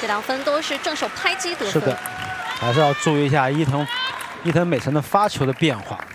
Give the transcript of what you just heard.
这2分都是正手拍击得分。 是的，还是要注意一下伊藤美诚的发球的变化。